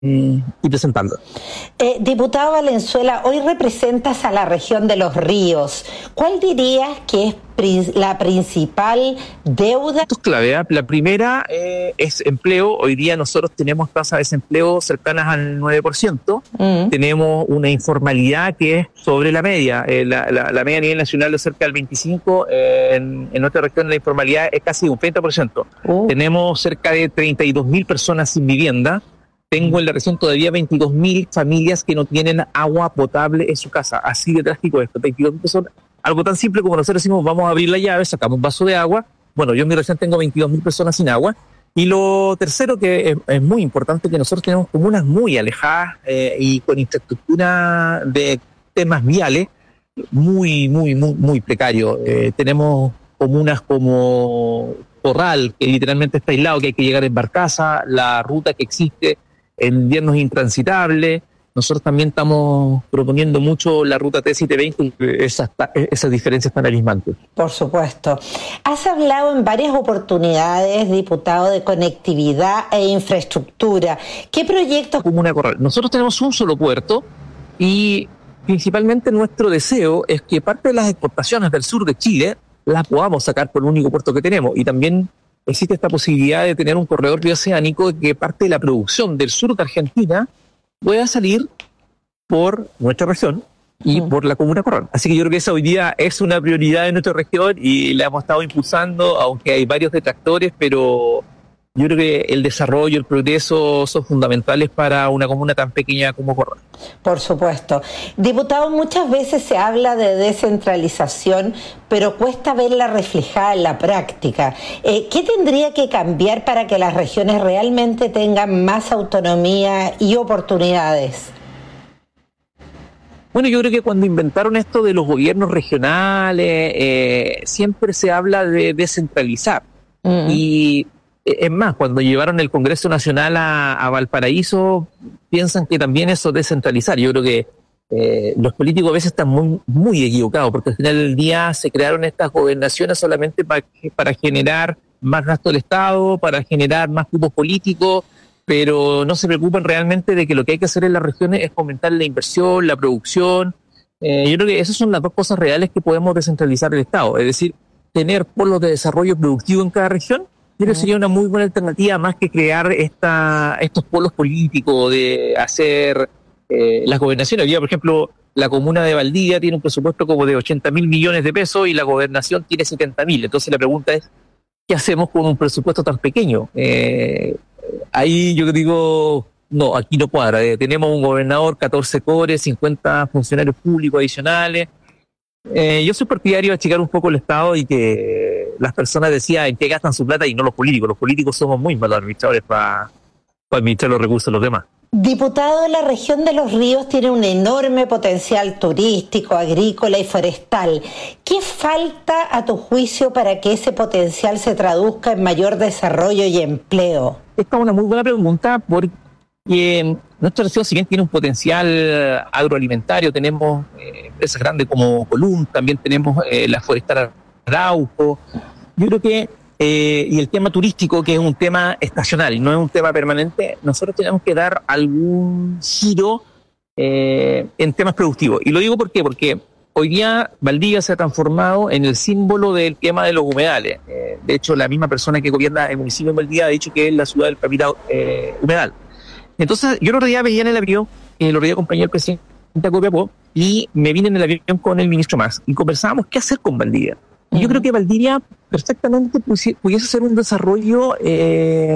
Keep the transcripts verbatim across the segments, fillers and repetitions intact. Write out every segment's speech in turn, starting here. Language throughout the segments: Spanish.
y presentarlo. Eh, diputado Valenzuela, hoy representas a la región de Los Ríos. ¿Cuál dirías que es prin- la principal deuda? Esto es clave, ¿eh? La primera eh, es empleo. Hoy día nosotros tenemos tasas de desempleo cercanas al nueve por ciento. Mm. Tenemos una informalidad que es sobre la media. Eh, la, la, la media a nivel nacional es cerca del veinticinco por ciento. Eh, en, en nuestra región la informalidad es casi un treinta por ciento. Uh. Tenemos cerca de treinta y dos mil personas sin vivienda. Tengo en la región todavía veintidós mil familias que no tienen agua potable en su casa. Así de trágico esto. veintidós mil personas. Algo tan simple como nosotros decimos, vamos a abrir la llave, sacamos un vaso de agua. Bueno, yo en mi región tengo veintidós mil personas sin agua. Y lo tercero que es, es muy importante, que nosotros tenemos comunas muy alejadas eh, y con infraestructura de temas viales muy, muy, muy, muy precario. Eh, tenemos comunas como Corral, que literalmente está aislado, que hay que llegar en barcaza, la ruta que existe en invierno es intransitable. Nosotros también estamos proponiendo mucho la ruta T siete veinte, esas, esas diferencias tan abismantes. Por supuesto. Has hablado en varias oportunidades, diputado, de conectividad e infraestructura. ¿Qué proyectos? Comuna Corral. Nosotros tenemos un solo puerto y principalmente nuestro deseo es que parte de las exportaciones del sur de Chile las podamos sacar por el único puerto que tenemos, y también existe esta posibilidad de tener un corredor bioceánico, que parte de la producción del sur de Argentina pueda salir por nuestra región y uh-huh. por la comuna Corral. Así que yo creo que esa hoy día es una prioridad de nuestra región y la hemos estado impulsando, aunque hay varios detractores, pero yo creo que el desarrollo, el progreso son fundamentales para una comuna tan pequeña como Corral. Por supuesto. Diputado, muchas veces se habla de descentralización, pero cuesta verla reflejada en la práctica. Eh, ¿Qué tendría que cambiar para que las regiones realmente tengan más autonomía y oportunidades? Bueno, yo creo que cuando inventaron esto de los gobiernos regionales, eh, siempre se habla de descentralizar. Mm. Y es más, cuando llevaron el Congreso Nacional a, a Valparaíso, piensan que también eso es descentralizar. Yo creo que eh, los políticos a veces están muy, muy equivocados, porque al final del día se crearon estas gobernaciones solamente para, para generar más gasto del Estado, para generar más grupos políticos, pero no se preocupan realmente de que lo que hay que hacer en las regiones es fomentar la inversión, la producción. Eh, yo creo que esas son las dos cosas reales que podemos descentralizar el Estado, es decir, tener polos de desarrollo productivo en cada región. Creo que sería una muy buena alternativa, más que crear esta, estos polos políticos de hacer eh, las gobernaciones. Había, por ejemplo, la comuna de Valdivia tiene un presupuesto como de ochenta mil millones de pesos y la gobernación tiene setenta mil. Entonces la pregunta es, ¿qué hacemos con un presupuesto tan pequeño? Eh, ahí yo digo, no, aquí no cuadra. Eh, tenemos un gobernador, catorce cores, cincuenta funcionarios públicos adicionales. Eh, yo soy partidario de achicar un poco el Estado y que las personas decían en qué gastan su plata y no los políticos. Los políticos somos muy malos administradores para, para administrar los recursos de los demás. Diputado, la región de Los Ríos tiene un enorme potencial turístico, agrícola y forestal. ¿Qué falta a tu juicio para que ese potencial se traduzca en mayor desarrollo y empleo? Esta es una muy buena pregunta porque nuestra región, si bien tiene un potencial agroalimentario, tenemos eh, empresas grandes como Colum, también tenemos eh, la forestal Arauco. Yo creo que, eh, y el tema turístico, que es un tema estacional, no es un tema permanente, nosotros tenemos que dar algún giro eh, en temas productivos. Y lo digo ¿por qué? Porque hoy día Valdivia se ha transformado en el símbolo del tema de los humedales. Eh, de hecho, la misma persona que gobierna el municipio de Valdivia ha dicho que es la ciudad del capital eh, humedal. Entonces, yo el otro día veía en el avión, el otro día acompañé al presidente a Copiapó y me vine en el avión con el ministro Mas y conversábamos qué hacer con Valdivia. Y yo creo que Valdivia perfectamente pudiese ser un desarrollo eh,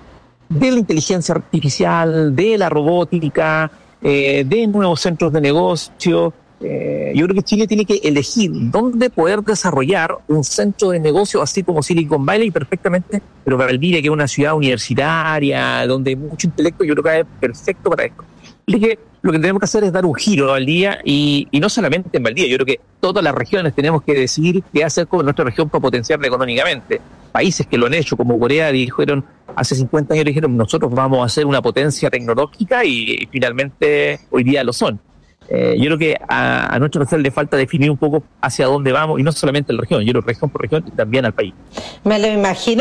de la inteligencia artificial, de la robótica, eh, de nuevos centros de negocio. Eh, yo creo que Chile tiene que elegir dónde poder desarrollar un centro de negocio así como Silicon Valley perfectamente, pero Valdivia, que es una ciudad universitaria, donde hay mucho intelecto, yo creo que es perfecto para esto. Y que lo que tenemos que hacer es dar un giro a Valdivia y, y no solamente en Valdivia, yo creo que todas las regiones tenemos que decidir qué hacer con nuestra región para potenciarla económicamente. Países que lo han hecho, como Corea, dijeron hace cincuenta años, dijeron nosotros vamos a ser una potencia tecnológica y, y finalmente hoy día lo son. Eh, yo creo que a, a nuestra región le falta definir un poco hacia dónde vamos, y no solamente en la región, yo creo región por región y también al país. Me lo imagino.